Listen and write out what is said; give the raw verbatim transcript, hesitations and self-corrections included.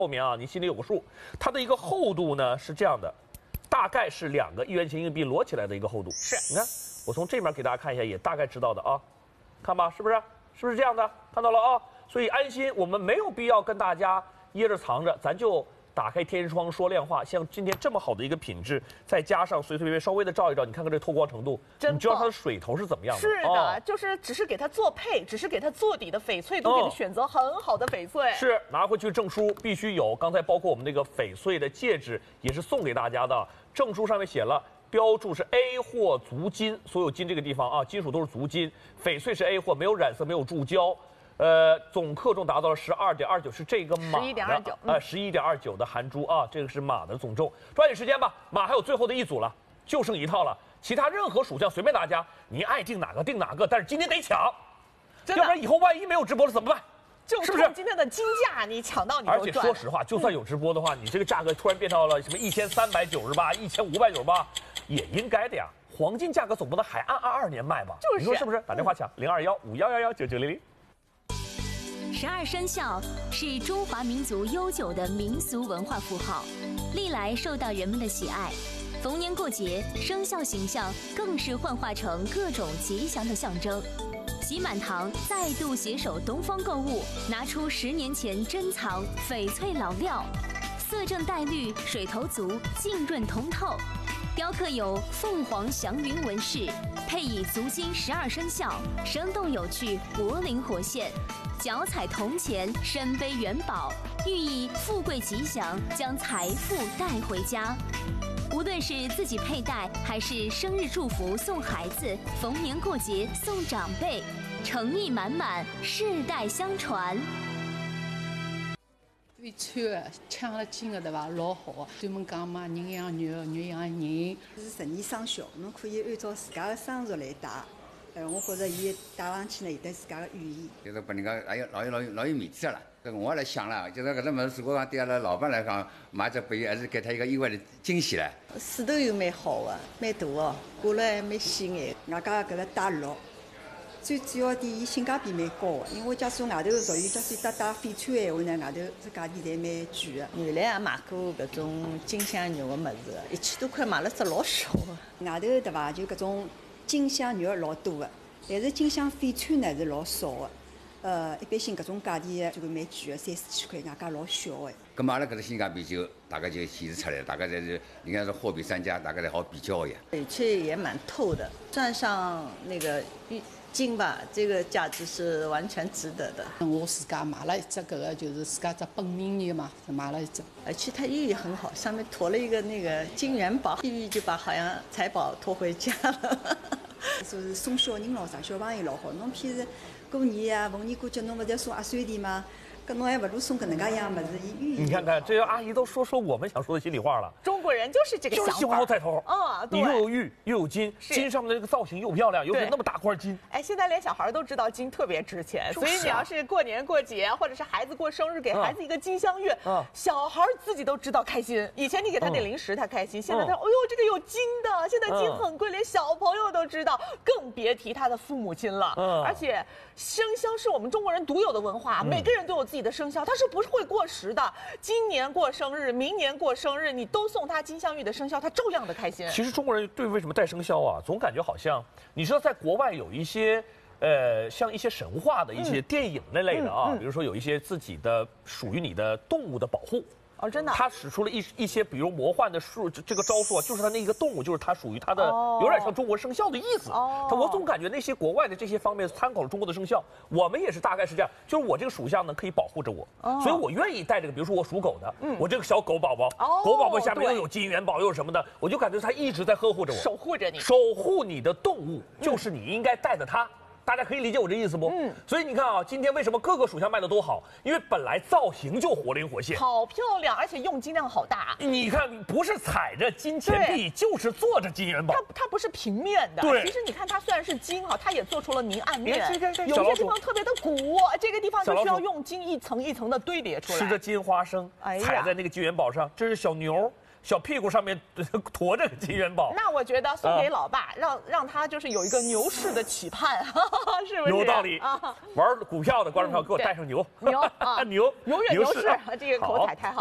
后面啊，你心里有个数。它的一个厚度呢是这样的，大概是两个一元钱硬币摞起来的一个厚度。 是， 你看，我从这面给大家看一下，也大概知道的啊。看吧，是不是？是不是这样的？看到了啊。所以安心，我们没有必要跟大家掖着藏着，咱就打开天窗说亮话。像今天这么好的一个品质，再加上随随便便稍微的照一照，你看看这透光程度， 真你知道它的水头是怎么样的？ 是的， 哦、 就是只是给它做配，只是给它做底的翡翠，都给它选择很好的翡翠。 是拿回去证书必须有，刚才包括我们那个翡翠的戒指也是送给大家的，证书上面写了。标注是 A 货足金，所有金这个地方啊，金属都是足金。翡翠是 A 货，没有染色，没有注胶，呃，总克重达到了十二点二九，是这个马的， 十一点二九， 呃，十一点二九的含珠啊，这个是马的总重。抓紧时间吧，马还有最后的一组了，就剩一套了，其他任何属相随便大家，您爱定哪个定哪个，但是今天得抢，要不然以后万一没有直播了怎么办？ 就是不是今天的金价，你抢到你就赚。 而且说实话，就算有直播的话，嗯、你这个价格突然变到了什么一千三百九十八、一千五百九十八，也应该的呀。黄金价格总不能还按二二年卖吧？ 就是， 你说是不是？打电话抢零二幺五幺幺幺九九零零。 十二生肖是中华民族悠久的民俗文化符号，历来受到人们的喜爱。逢年过节，生肖形象更是幻化成各种吉祥的象征。喜满堂再度携手东方购物，拿出十年前珍藏翡翠老料，色正带绿，水头足，净润通透。雕刻有凤凰祥云纹饰，配以足金十二生肖，生动有趣，活灵活现。脚踩铜钱，身背元宝，寓意富贵吉祥，将财富带回家。无论是自己佩戴，还是生日祝福送孩子，逢年过节送长辈，诚意满满，世代相传。 翡翠抢了金的对伐？老好，专门讲嘛，人养肉，肉养人。 是十二生肖，侬可以按照自家的生日来戴。呃，我觉着伊戴上去呢，有得自家的寓意。 就是拨人家老有老有老有老有面子了。我来想了，就是搿只物事，如果讲对阿拉老板来讲，买只拨伊还是给他一个意外的惊喜唻。 势头又蛮好的，蛮大的，挂了还蛮显眼。外加搿个带绿，最主要点伊性价比蛮高的。因为假使外头属于假使搭搭翡翠闲话呢，外头这价钿侪蛮贵的。 原来也买过搿种金镶肉的物事，一千多块买了只老小的。 外头对伐？就搿种金镶肉老多的，但是金镶翡翠呢是老少的。呃，一般性搿种价钿就蛮贵的，三四千块，外加老小的。 咁嘛，阿拉搿个性价比就大概就显示出来了，大概侪是应该是货比三家，大概侪好比较一样。 翡翠也蛮透的，算上那个金吧，这个价值是完全值得的。 我自家买了一只搿个，就是自家只本命年嘛，买了一只。 而且它寓意很好，上面驮了一个那个金元宝，寓意就把好像财宝驮回家了。 说是送小人咯啥，小朋友老好。侬譬如过年啊，逢年过节，侬勿是要送压岁钱吗？搿侬还勿如送搿能介样物事，伊寓意。 你看看，这些阿姨都说说我们想说的心里话了。 中国人就是这个想法， 就是喜欢好彩头。 啊，对。 你又有玉又有金，金上面的这个造型又漂亮，又是那么大块金。 哎，现在连小孩都知道金特别值钱，所以你要是过年过节，或者是孩子过生日，给孩子一个金镶玉，小孩自己都知道开心。以前你给他点零食，他开心；现在他，哎呦，这个有金的，现在金很贵，连小朋友都知道，更别提他的父母亲了。而且生肖是我们中国人独有的文化，每个人都有自己的生肖，它是不是会过时的？今年过生日，明年过生日，你都送他金镶玉的生肖，他照样的开心。 其实中国人对为什么带生肖啊，总感觉好像你知道，在国外有一些呃，像一些神话的一些电影那类的啊，嗯嗯嗯、比如说有一些自己的属于你的动物的保护。 哦，真的， 他使出了一一些，比如魔幻的术，这个招数啊，就是他那个动物，就是他属于他的，哦、有点像中国生肖的意思。哦，他我总感觉那些国外的这些方面参考了中国的生肖，我们也是大概是这样，就是我这个属相呢可以保护着我，哦、所以我愿意带这个，比如说我属狗的，嗯、我这个小狗宝宝，哦、狗宝宝下面又有金元宝又有什么的，我就感觉他一直在呵护着我， 守护着你， 守护你的动物就是你应该带着它。大家可以理解我这意思不？嗯，所以你看啊，今天为什么各个属相卖的都好？因为本来造型就活灵活现， 好漂亮，而且用金量好大。 你看，不是踩着金钱币，就是做着金元宝。 它它不是平面的。 对， 其实你看，它虽然是金哈，它也做出了明暗面。 有些地方特别的鼓，这个地方就需要用金一层一层的堆叠出来。 吃着金花生，踩在那个金元宝上，这是小牛。 小屁股上面驮着个金元宝。 那我觉得送给老爸，让让他就是有一个牛市的期盼，是不是？ 有道理啊！玩股票的观众朋友，给我带上牛， 牛啊， 牛， 永远牛市，这个口彩太好。